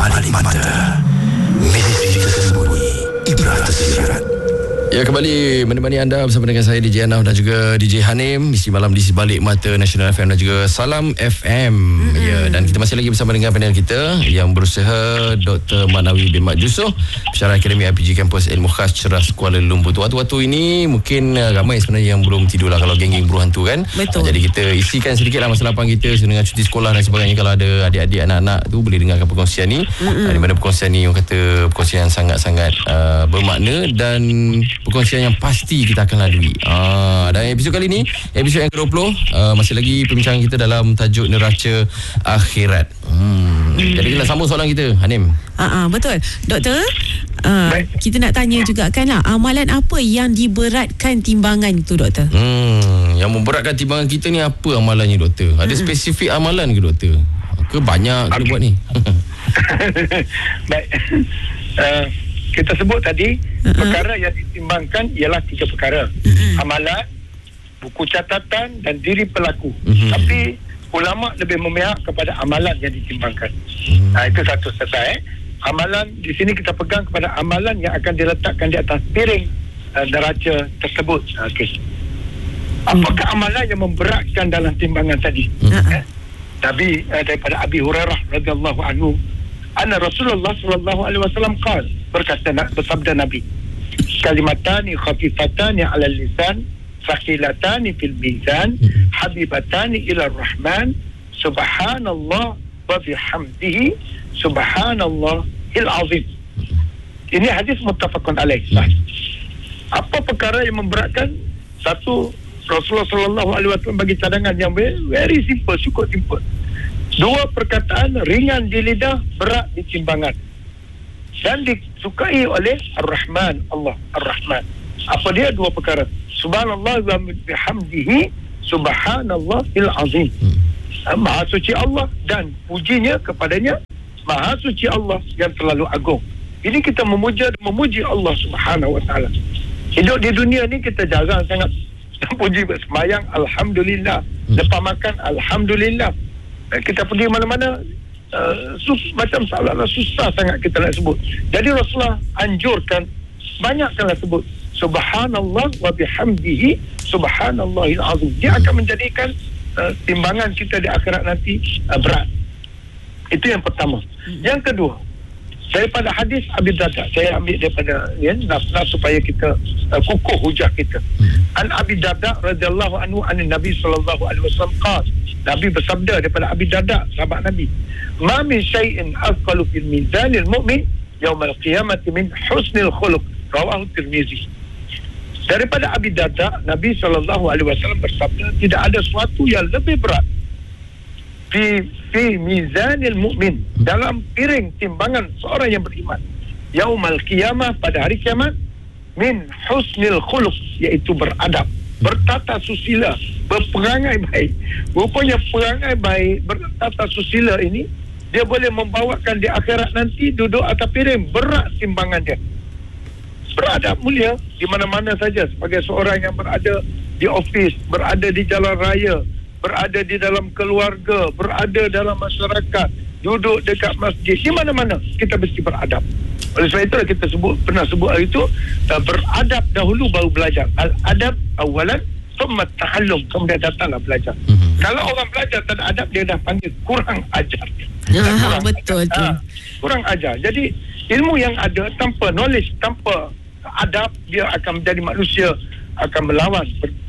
Balik Mata, misteri tersembunyi, ibrah tersirat. Ya, kembali menemani anda bersama dengan saya DJ Anaf dan juga DJ Hanim misi malam di Balik Mata Nasional FM dan juga Salam FM. Ya, dan kita masih lagi bersama dengan panel kita yang berusaha Dr. Manawi bin Mat Yusof, pensyarah Akademi IPG Kampus Ilmu Khas Ceras Kuala Lumpur. Waktu-waktu ini mungkin ramai sebenarnya yang belum tidur lah kalau geng-geng buruh hantu kan. Betul. Jadi kita isikan sedikit lah masa lapang kita dengan cuti sekolah dan sebagainya. Kalau ada adik-adik anak-anak tu boleh dengarkan perkongsian ni. Di mana perkongsian ni orang kata perkongsian yang sangat-sangat bermakna dan perkongsian yang pasti kita akan lalui. Dan episod kali ni, episod yang ke-20, masih lagi perbincangan kita dalam tajuk neraca akhirat. Jadi kita sambung soalan kita, Hanim. Betul. Doktor, kita nak tanya juga kan lah, amalan apa yang diberatkan timbangan tu, Doktor? Yang memberatkan timbangan kita ni apa amalannya, Doktor? Ada spesifik amalan ke, Doktor? Ke banyak kita buat ni? Baik. Kita sebut tadi perkara yang ditimbangkan ialah 3 perkara. Amalan, buku catatan dan diri pelaku. Tapi ulama lebih memihak kepada amalan yang ditimbangkan. Itu satu selesai. Amalan di sini kita pegang kepada amalan yang akan diletakkan di atas piring neraca tersebut. Okey. Apakah amalan yang memberatkan dalam timbangan tadi? Nabi daripada Abi Hurairah radhiyallahu anhu, anna Rasulullah sallallahu alaihi wasallam qala, bersabda Nabi, kalimatani khafifatani 'ala lisan, thaqilatani fil mizan, habibatani ila rahman, subhanallah wa bihamdihi, subhanallahil azim. Ini hadis muttafaqun alaih. Apa perkara yang memberatkan? Satu, Rasulullah sallallahu alaihi wasallam bagi cadangan yang very simple, cukup simple. 2 perkataan ringan di lidah, berat di timbangan, dan disukai oleh Ar-Rahman, Allah Ar-Rahman. Apa dia 2 perkara? Subhanallah wa bihamdihi, subhanallahil azim. Maha suci Allah dan pujinya kepadanya, maha suci Allah yang terlalu agung. Ini kita memuji Allah Subhanahu wa taala. Hidup di dunia ni kita jarang sangat puji, bersemayang alhamdulillah, lepas makan alhamdulillah. Kita pergi mana-mana macam seolah-olah susah sangat kita nak sebut. Jadi Rasulullah anjurkan banyakkanlah sebut subhanallah wa bihamdihi, subhanallahil azim. Dia akan menjadikan timbangan kita di akhirat nanti berat. Itu yang pertama. Yang kedua, daripada hadis Abi Darda, saya ambil daripada nas supaya kita kukuh hujah kita. An Abi Darda radhiyallahu anhu an Nabi sallallahu alaihi wasallam qala, Nabi bersabda daripada Abi Darda, sahabat Nabi, ma min syai'in athqalu fil mizanil mu'min yaumal qiyamati min husnil khuluq, rawahu Tirmizi. Daripada Abi Darda, Nabi sallallahu alaihi wasallam bersabda, tidak ada sesuatu yang lebih berat fi mizanil mu'min, dalam piring timbangan seorang yang beriman, yaumal qiyamah, pada hari kiamat, min husnil khuluq, iaitu beradab, bertata susila, berperangai baik. Rupanya perangai baik, bertata susila ini, dia boleh membawakan di akhirat nanti duduk atas piring, berat timbangan dia. Beradab mulia di mana-mana saja, sebagai seorang yang berada di ofis, berada di jalan raya, berada di dalam keluarga, berada dalam masyarakat, duduk dekat masjid, di mana-mana kita mesti beradab. Oleh sebab itu kita pernah sebut hari itu, beradab dahulu baru belajar. Al-adab awalan, thumma ta'allum, kemudian datanglah belajar. Kalau orang belajar tak ada adab, dia dah panggil kurang ajar. Betul tu. Kurang ajar. Jadi ilmu yang ada tanpa knowledge, tanpa adab, dia akan menjadi manusia akan melawan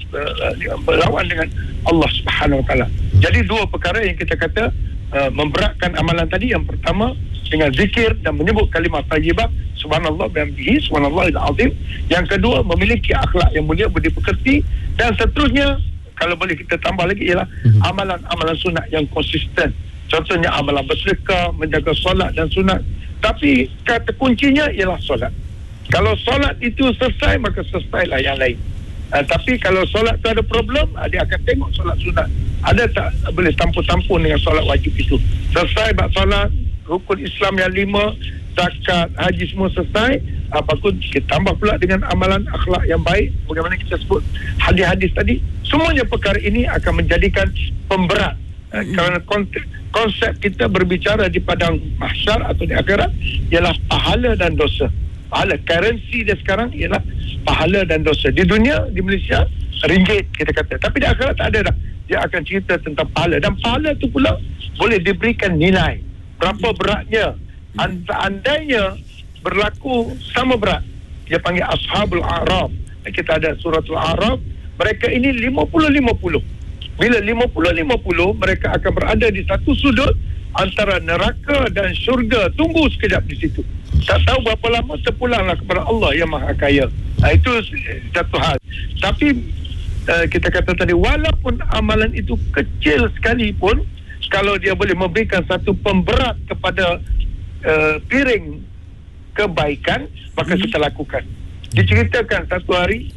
dengan Allah Subhanahu wa taala. Jadi 2 perkara yang kita kata memberatkan amalan tadi. Yang pertama dengan zikir dan menyebut kalimah thayyibah, subhanallah bihamdihi, subhanallahil azim. Yang kedua memiliki akhlak yang mulia, budi pekerti, dan seterusnya kalau boleh kita tambah lagi ialah amalan-amalan sunat yang konsisten. Contohnya amalan bersedekah, menjaga solat dan sunat. Tapi kata kuncinya ialah solat. Kalau solat itu selesai, maka selesailah yang lain. Tapi kalau solat tu ada problem, dia akan tengok solat sunat ada tak boleh tampun-tampun dengan solat wajib itu. Selesai bab solat, rukun Islam yang 5, zakat, haji semua selesai, apapun kita tambah pula dengan amalan akhlak yang baik, bagaimana kita sebut hadis-hadis tadi. Semuanya perkara ini akan menjadikan pemberat kerana konsep kita berbicara di padang mahsyar atau di akhirat ialah pahala dan dosa. Pahala, currency dia sekarang ialah pahala dan dosa. Di dunia, di Malaysia, ringgit kita kata. Tapi di akhirat tak ada dah. Dia akan cerita tentang pahala. Dan pahala tu pula boleh diberikan nilai. Berapa beratnya. Andainya berlaku sama berat. Dia panggil Ashabul A'raf. Kita ada suratul A'raf. Mereka ini 50-50. Bila 50-50, mereka akan berada di satu sudut antara neraka dan syurga. Tunggu sekejap di situ. Tak tahu berapa lama terpulanglah kepada Allah yang Maha Kaya. Itu satu hal. Tapi kita kata tadi, walaupun amalan itu kecil sekalipun, kalau dia boleh memberikan satu pemberat kepada piring kebaikan, maka kita lakukan. Diceritakan satu hari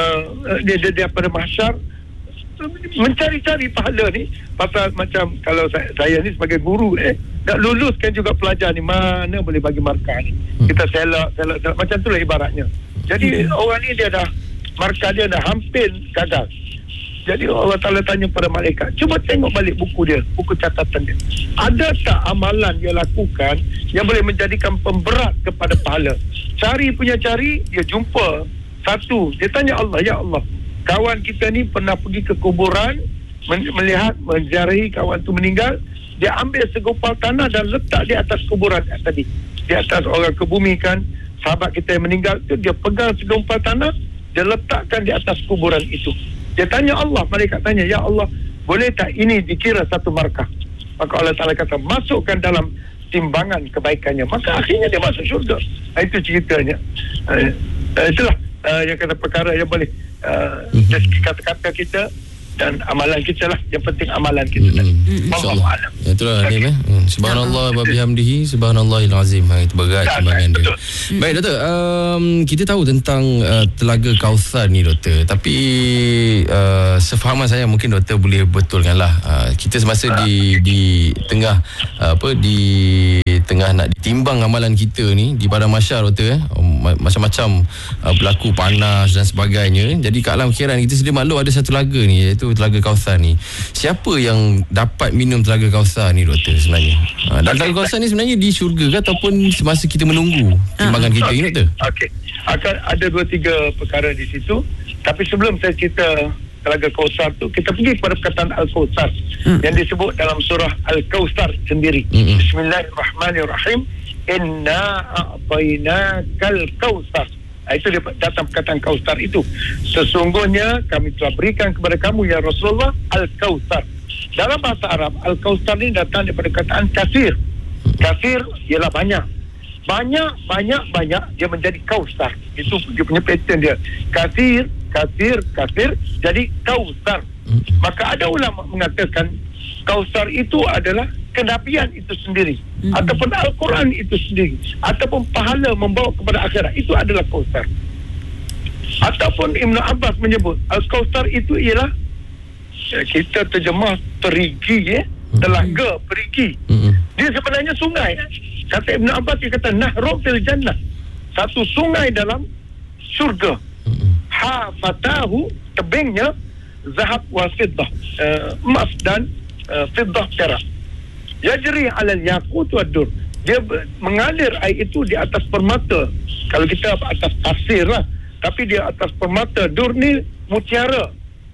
dia pada mahsyar mencari-cari pahala ni, pasal macam kalau saya ni sebagai guru nak luluskan juga pelajar ni, mana boleh bagi markah ni, kita selak macam itulah ibaratnya. Jadi orang ni dia dah markah dia dah hampir gagal. Jadi Allah Ta'ala tanya pada malaikat, cuba tengok balik buku dia, buku catatan dia, ada tak amalan dia lakukan yang boleh menjadikan pemberat kepada pahala. Cari, dia jumpa satu. Dia tanya Allah, ya Allah, kawan kita ni pernah pergi ke kuburan, melihat, menziarahi kawan tu meninggal. Dia ambil segumpal tanah dan letak di atas kuburan tadi. Di atas orang kebumikan sahabat kita yang meninggal tu, dia pegang segumpal tanah, dia letakkan di atas kuburan itu. Dia tanya Allah, malaikat tanya, ya Allah, boleh tak ini dikira satu markah? Maka Allah Ta'ala kata, masukkan dalam timbangan kebaikannya. Maka akhirnya dia masuk syurga. Itu ceritanya. Itulah yang kata perkara yang boleh kata-kata kita dan amalan kita lah. Yang penting amalan kita. InsyaAllah. Itulah Nim. Subhanallah wa bihamdihi, subhanallahil azim. Itu berat timbangan dia. Baik Doktor, kita tahu tentang Telaga Kauthar ni Doktor. Tapi sefahaman saya, mungkin Doktor boleh betulkanlah. Kita semasa di tengah di tengah nak ditimbang amalan kita ni di padang mahsyar Doktor, macam-macam berlaku panas dan sebagainya. Jadi kat alam akhirat kita sedia maklum ada satu telaga ni, iaitu Telaga Kauthar ni. Siapa yang dapat minum Telaga Kauthar ni Doktor sebenarnya? Dan Telaga Kauthar ni sebenarnya di syurga ke ataupun semasa kita menunggu timbangan kita ni Doktor? Okey. Akan ada 2-3 perkara di situ. Tapi sebelum saya cerita Telaga Kauthar tu, kita pergi kepada perkataan Al-Kauthar yang disebut dalam surah Al-Kauthar sendiri. Bismillahirrahmanirrahim. Inna a'tainakal kautsar. Itu dia datang perkataan Kautsar itu. Sesungguhnya kami telah berikan kepada kamu ya Rasulullah Al-Kautsar. Dalam bahasa Arab, Al-Kautsar ni datang daripada perkataan kasir. Kasir ialah banyak. Banyak dia menjadi Kautsar. Itu dia punya pattern dia. Kasir jadi Kautsar. Maka ada ulama mengatakan Kautsar itu adalah kenabian itu sendiri, ataupun Al-Quran itu sendiri, ataupun pahala membawa kepada akhirat, itu adalah Kautsar. Ataupun Ibn Abbas menyebut Al-Kautsar itu ialah, kita terjemah perigi, telaga perigi. Dia sebenarnya sungai. Kata Ibn Abbas, dia kata Nahrun fil Jannah, satu sungai dalam syurga. Hafatahu, tebingnya zahab wa fiddah, emas dan fiddah, perak. Yajri alal yaqut wa dur, dia mengalir air itu di atas permata. Kalau kita atas pasir lah, tapi dia atas permata. Dur ni mutiara.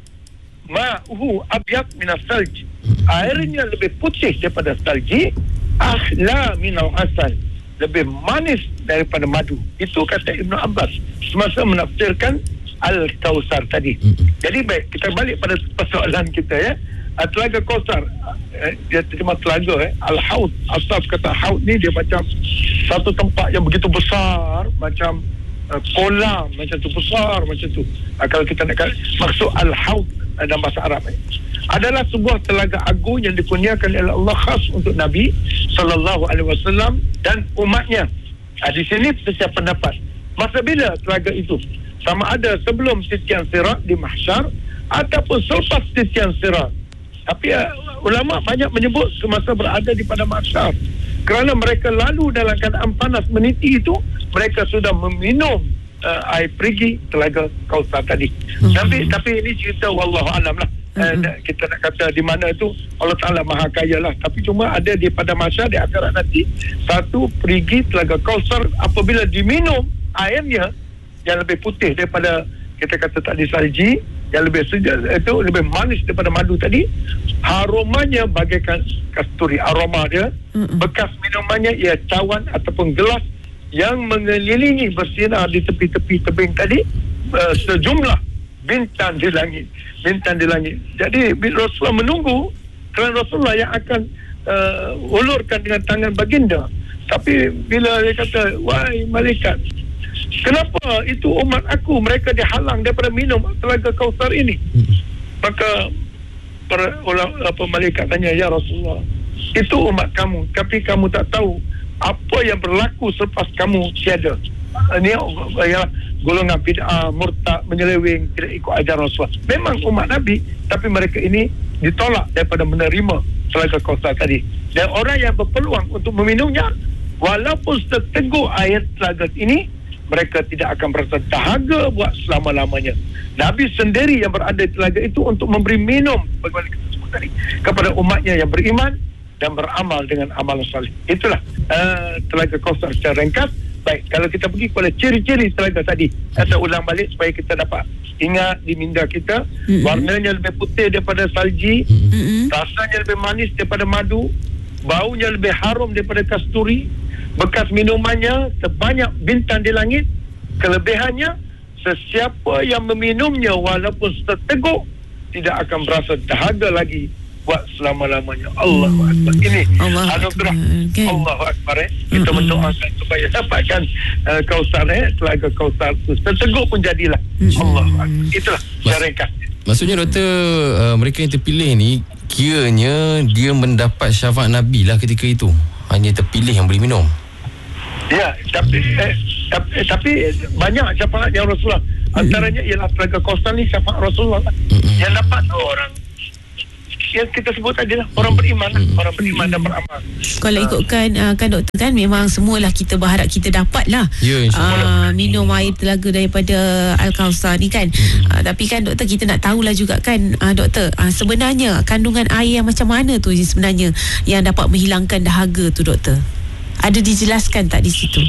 Ma'uhu abyad minas salj, airnya lebih putih daripada salji. Ahla minal asal, lebih manis daripada madu. Itu kata Ibn Abbas semasa menafsirkan Al-Kautsar tadi. Jadi baik, kita balik pada persoalan kita ya. Telaga Kautsar, dia terjemah telaga Al-Haud. Asal kata Haud ni dia macam satu tempat yang begitu besar, macam kolam macam tu, besar macam tu. Kalau kita nak maksud Al-Haud dalam bahasa Arab adalah sebuah telaga agung yang dikurniakan oleh Allah khas untuk Nabi sallallahu alaihi wasallam dan umatnya. Di sini sesiap pendapat masa bila telaga itu, sama ada sebelum titian sirat di mahsyar ataupun selepas titian sirat. Tapi ulama banyak menyebut semasa berada di pada mahsyar, kerana mereka lalu dalam keadaan panas meniti itu, mereka sudah meminum air perigi Telaga Kautsar tadi. Tapi ini cerita wallahu alam lah. Kita nak kata di mana itu Allah Ta'ala maha kaya lah, tapi cuma ada di pada masa di akhirat nanti satu perigi Telaga Kausar apabila diminum airnya yang lebih putih daripada kita kata tadi salji, yang lebih sejuk itu lebih manis daripada madu tadi, aromanya bagaikan kasturi, aroma dia bekas minumannya ia cawan ataupun gelas yang mengelilingi bersinar di tepi-tepi tebing tadi sejumlah bintang di langit. Jadi Rasulullah menunggu kerana Rasulullah yang akan ulurkan dengan tangan baginda. Tapi bila dia kata, wahai malaikat, kenapa itu umat aku mereka dihalang daripada minum Telaga Kausar ini? Maka malaikat tanya, ya Rasulullah, itu umat kamu, tapi kamu tak tahu apa yang berlaku selepas kamu tiada. Ini ialah golongan bid'ah, murtad, menyeleweng, tidak ikut ajaran Rasulullah. Memang umat Nabi, tapi mereka ini ditolak daripada menerima Telaga Kausar tadi. Dan orang yang berpeluang untuk meminumnya, walaupun seteguk air telaga ini, mereka tidak akan berasa dahaga buat selama-lamanya. Nabi sendiri yang berada di telaga itu untuk memberi minum bagaimana kita sebut tadi kepada umatnya yang beriman dan beramal dengan amal salih. Itulah Telaga Kausar secara ringkas. Baik, kalau kita pergi kepada ciri-ciri telaga tadi, saya ulang balik supaya kita dapat ingat di minda kita. Warnanya lebih putih daripada salji, rasanya lebih manis daripada madu, baunya lebih harum daripada kasturi, bekas minumannya sebanyak bintang di langit. Kelebihannya, sesiapa yang meminumnya walaupun seteguk tidak akan berasa dahaga lagi buat selama-lamanya. Allahu Akbar. Ini anugerah Allahu Akbar. Kita mendoakan supaya dapatkan Kausar, Telaga Kausar itu seteguk pun jadilah. Allahu Akbar. Itulah cara ringkas. Maksudnya doktor, mereka yang terpilih ni kiranya dia mendapat syafaat Nabi lah ketika itu. Hanya terpilih yang boleh minum. Ya, tapi banyak syafaat yang Rasulullah. Antaranya ialah Telaga Kausar ni syafaat Rasulullah. Yang dapat tu orang yang kita sebut tadi lah, orang beriman dan beramal. Kalau ikutkan kan doktor kan, memang semualah kita berharap kita dapat lah minum air telaga daripada Al-Kausar ni kan. Tapi kan doktor, kita nak tahulah juga kan doktor, sebenarnya kandungan air yang macam mana tu sebenarnya yang dapat menghilangkan dahaga tu doktor? Ada dijelaskan tak di situ?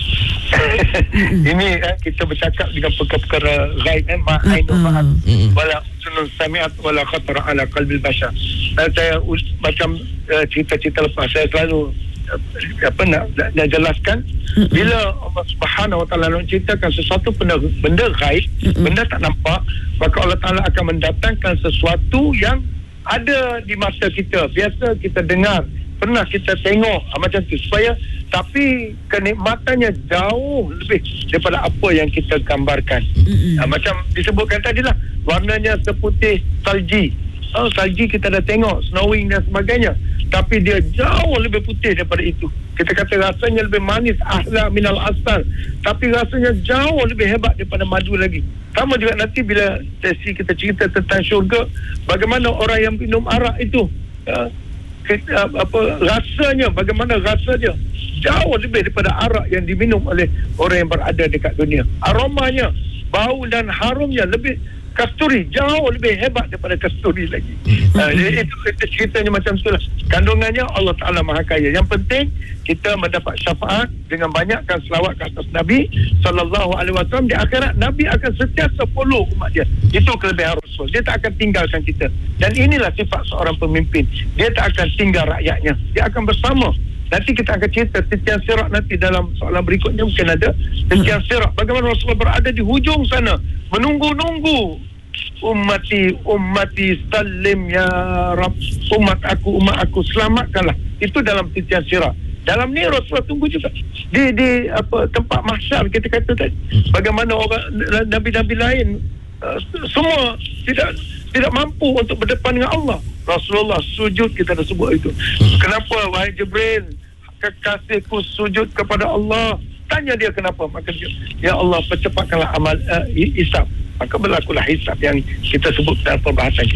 Ini kita bercakap dengan perkara-perkara ghaib, ma'ainu ma'at wala sunun sami'at wala khatara ala qalbil bashar. Saya macam cerita-cerita lepas, saya selalu nak jelaskan, bila Allah Subhanahu Wa Taala menceritakan sesuatu benda ghaib, benda tak nampak, maka Allah Taala akan mendatangkan sesuatu yang ada di mata kita, biasa kita dengar, pernah kita tengok macam tu, supaya tapi kenikmatannya jauh lebih daripada apa yang kita gambarkan. Macam disebutkan tadilah, warnanya seputih salji. Salji kita dah tengok, snowing dan sebagainya, tapi dia jauh lebih putih daripada itu. Kita kata rasanya lebih manis, ahla minal asal, tapi rasanya jauh lebih hebat daripada madu lagi. Sama juga nanti bila sesi kita cerita tentang syurga, bagaimana orang yang minum arak itu, rasanya, bagaimana rasanya jauh lebih daripada arak yang diminum oleh orang yang berada dekat dunia. Aromanya, bau dan harumnya lebih kasturi, jauh lebih hebat daripada kasturi lagi. Itu ceritanya macam itulah. Kandungannya Allah Ta'ala Maha Kaya. Yang penting kita mendapat syafaat dengan banyakkan selawat ke atas Nabi sallallahu alaihi wasallam. Di akhirat Nabi akan sentiasa follow umat dia. Itu kelebihan Rasul. Dia tak akan tinggalkan kita. Dan inilah sifat seorang pemimpin. Dia tak akan tinggal rakyatnya. Dia akan bersama. Nanti kita akan cerita titian sirat nanti dalam soalan berikutnya, mungkin ada titian sirat. Bagaimana Rasulullah berada di hujung sana menunggu-nunggu. Ummati salim ya Rab, umat aku selamatkanlah. Itu dalam titian sirat. Dalam ni Rasulullah tunggu juga di tempat mahsyar, kita kata tadi. Bagaimana orang nabi-nabi lain semua tidak mampu untuk berdepan dengan Allah. Rasulullah sujud, kita dah sebut itu. Kenapa wahai Jibril, kekasihku sujud kepada Allah? Tanya dia kenapa, maka dia, ya Allah percepatkanlah amal hisab. Maka berlakulah hisab yang kita sebut dalam perbahasan kita ini.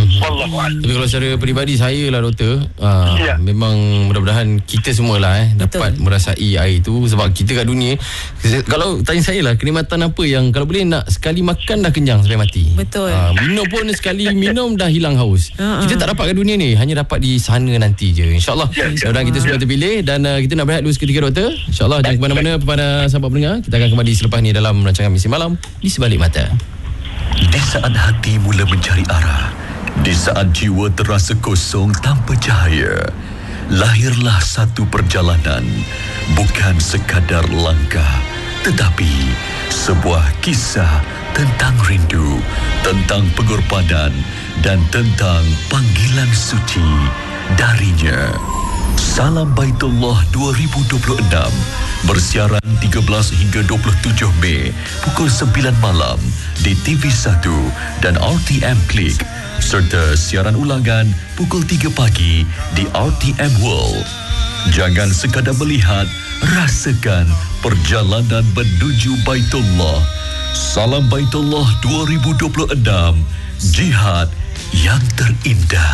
Wallahu a'lam. Tapi kalau secara peribadi saya lah doktor, Ya. memang mudah-mudahan kita semualah dapat merasai air tu, sebab kita kat dunia, kalau tanya saya lah, kenikmatan apa yang kalau boleh nak sekali makan dah kenyang sampai mati. Betul. Minum pun sekali minum dah hilang haus. Kita tak dapat kat dunia ni, hanya dapat di sana nanti je. InsyaAllah. Mudah-mudahan kita semua terpilih. Dan kita nak berehat dulu seketika doktor. InsyaAllah jangan ke mana-mana kepada sahabat pendengar. Kita akan kembali selepas ni dalam rancangan Misi Malam di Sebalik Mata. Di saat hati mula mencari arah, di saat jiwa terasa kosong tanpa cahaya, lahirlah satu perjalanan. Bukan sekadar langkah, tetapi sebuah kisah tentang rindu, tentang pengorbanan, dan tentang panggilan suci darinya. Salam Baitullah 2026 bersiaran 13 hingga 27 Mei pukul 9 malam di TV1 dan RTM Klik, serta siaran ulangan pukul 3 pagi di RTM World. Jangan sekadar melihat, rasakan perjalanan menuju Baitullah. Salam Baitullah 2026, jihad yang terindah.